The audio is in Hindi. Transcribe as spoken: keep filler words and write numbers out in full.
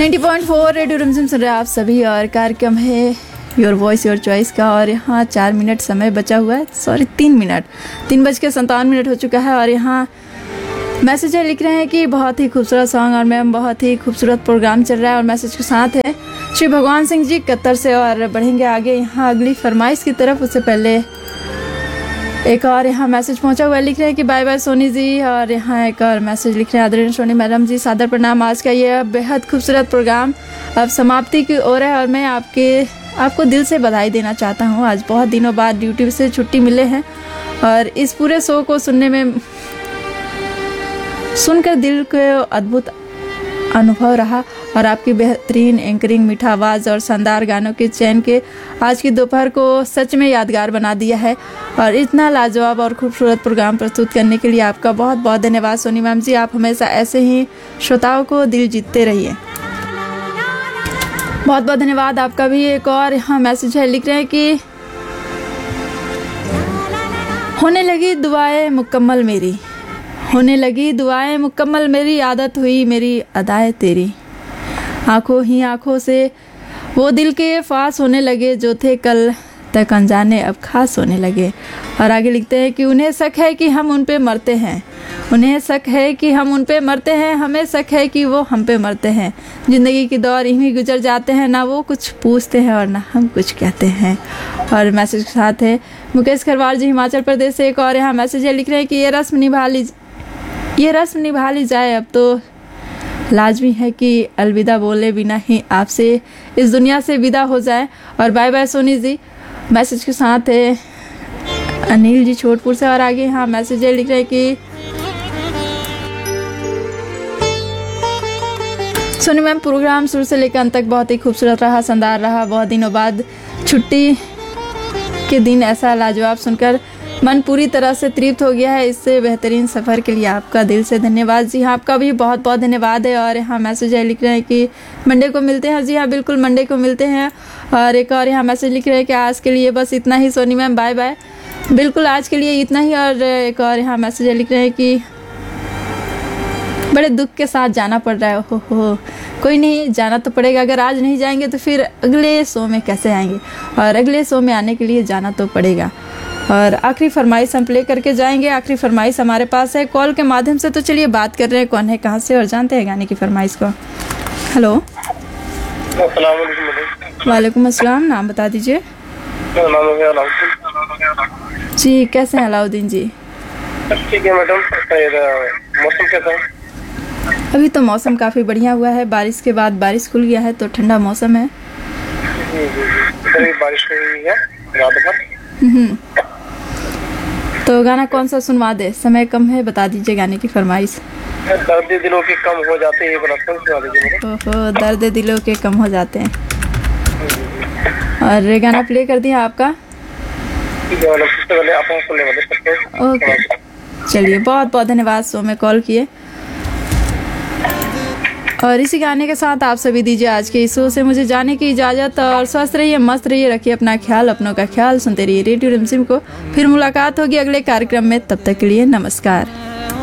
नब्बे पॉइंट चार रेडियो रिमझिम सुन रहे हैं आप सभी और कार्यक्रम है योर वॉइस योर चॉइस का। और यहाँ चार मिनट समय बचा हुआ है, सॉरी तीन मिनट तीन बज के संतावन मिनट हो चुका है। और यहाँ मैसेजर लिख रहे हैं कि बहुत ही खूबसूरत सॉन्ग और मैम बहुत ही खूबसूरत प्रोग्राम चल रहा है। और मैसेज के साथ है श्री भगवान सिंह जी कतर से। और बढ़ेंगे आगे यहाँ अगली फरमाइश की तरफ। उससे पहले एक और यहाँ मैसेज पहुँचा हुआ है, लिख रहे हैं कि बाय बाय सोनी जी। और यहाँ एक और मैसेज लिख रहे हैं, आदरणीय सोनी मैडम जी सादर प्रणाम। आज का ये बेहद खूबसूरत प्रोग्राम अब समाप्ति की ओर है और मैं आपके आपको दिल से बधाई देना चाहता हूँ। आज बहुत दिनों बाद ड्यूटी से छुट्टी मिले हैं और इस पूरे शो को सुनने में सुनकर दिल को अद्भुत अनुभव रहा। और आपकी बेहतरीन एंकरिंग, मीठा आवाज़ और शानदार गानों के चयन के आज की दोपहर को सच में यादगार बना दिया है। और इतना लाजवाब और खूबसूरत प्रोग्राम प्रस्तुत करने के लिए आपका बहुत बहुत धन्यवाद सोनी मैम जी। आप हमेशा ऐसे ही श्रोताओं को दिल जीतते रहिए। बहुत बहुत धन्यवाद आपका भी। एक और यहाँ मैसेज है, लिख रहे हैं कि होने लगी दुआएं मुकम्मल मेरी, होने लगी दुआएं मुकम्मल मेरी, आदत हुई मेरी अदाएं तेरी, आंखों ही आंखों से वो दिल के फास होने लगे जो थे कल तक अनजाने अब खास होने लगे। और आगे लिखते हैं कि उन्हें शक है कि हम उन पे मरते हैं, उन्हें शक है कि हम उन पे मरते हैं, हमें शक है कि वो हम पे मरते हैं। ज़िंदगी की दौर यूं गुजर जाते हैं, ना वो कुछ पूछते हैं और ना हम कुछ कहते हैं। और मैसेज के साथ है मुकेश खरवार जी हिमाचल प्रदेश से। एक और यहाँ मैसेज है, लिख रहे हैं कि ये रस्म निभा ली ये रस्म निभा ली जाए, अब तो लाजमी है कि अलविदा बोले बिना ही आपसे इस दुनिया से विदा हो जाए। और bye by Soni ji. Message के साथ है अनिल जी छोटपुर से। और आगे हाँ मैसेज है, लिख रहे हैं कि सोनी मैम प्रोग्राम शुरू से लेकर अंत तक बहुत ही खूबसूरत रहा, शानदार रहा। बहुत दिनों बाद छुट्टी के दिन ऐसा लाजवाब सुनकर मन पूरी तरह से तृप्त हो गया है। इससे बेहतरीन सफ़र के लिए आपका दिल से धन्यवाद जी। हाँ आपका भी बहुत बहुत धन्यवाद है। और यहाँ मैसेज है, लिख रहे हैं कि मंडे को मिलते हैं। जी हाँ बिल्कुल मंडे को मिलते हैं। और एक और यहाँ मैसेज लिख रहे हैं कि आज के लिए बस इतना ही सोनी मैम, बाय बाय। बिल्कुल आज के लिए इतना ही। और एक और यहाँ मैसेज है, लिख रहे हैं कि बड़े दुख के साथ जाना पड़ रहा है। हो हो कोई नहीं, जाना तो पड़ेगा। अगर आज नहीं जाएंगे तो फिर अगले शो में कैसे आएंगे, और अगले शो में आने के लिए जाना तो पड़ेगा। और आखिरी फरमाइश हम प्ले करके जाएंगे। आखिरी फरमाइश हमारे पास है कॉल के माध्यम से, तो चलिए बात कर रहे हैं कौन है कहाँ से और जानते हैं गाने की फरमाइश को। हेलो वालेकुम अस्सलाम, नाम बता दीजिए। जी कैसे हैं अलाउद्दीन जी? ठीक है मैडम। मौसम कैसा है? अभी तो मौसम काफ़ी बढ़िया हुआ है, बारिश के बाद बारिश खुल गया है तो ठंडा मौसम है। जी जी जी बारिश हुई है रात भर। हम्म तो गाना कौन सा सुनवा दे? समय कम है, बता दीजिए गाने की फरमाइश। दर्द दिलों के कम हो जाते हैं, ओहो दर्द दिलों के कम हो जाते हैं। और गाना प्ले कर दिया आपका। ओके चलिए बहुत बहुत धन्यवाद शो में कॉल किए। और इसी गाने के साथ आप सभी दीजिए आज के इस शो से मुझे जाने की इजाज़त। और स्वस्थ रहिए, मस्त रहिए, रखिए अपना ख्याल, अपनों का ख्याल। सुनते रहिए रेडियो रिमझिम को। फिर मुलाकात होगी अगले कार्यक्रम में, तब तक के लिए नमस्कार।